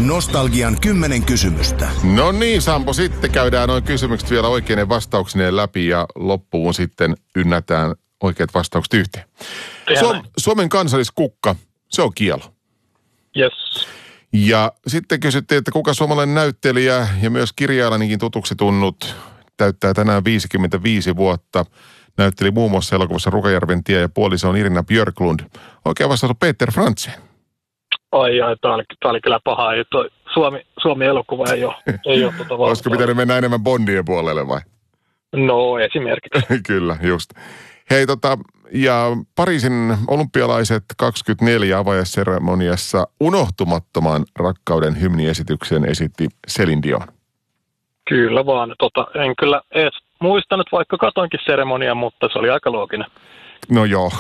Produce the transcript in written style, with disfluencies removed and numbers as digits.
Nostalgian 10 kysymystä. No niin, Sampo, sitten käydään noin kysymykset vielä oikeinen vastauksineen läpi ja loppuun sitten ynnätään oikeat vastaukset yhteen. Suomen kansalliskukka, se on kielo. Yes. Ja sitten kysyttiin, että kuka suomalainen näyttelijä ja myös kirjailanikin tutuksi tunnut täyttää tänään 55 vuotta. Näytteli muun muassa elokuvassa Rukajärven tie ja puoliso on Irina Björklund. Oikea vastaus on Peter Frantzen. Ai, tää oli kyllä paha. Suomi-elokuva ei ole Olisiko pitänyt mennä enemmän Bondien puolelle vai? No, esimerkiksi. Kyllä, just. Hei, ja Pariisin olympialaiset 24 avajaisseremoniassa unohtumattoman rakkauden hymniesityksen esitti Céline Dion. Kyllä vaan. En kyllä edes muistanut, vaikka katoinkin seremonian, mutta se oli aika looginen. No joo,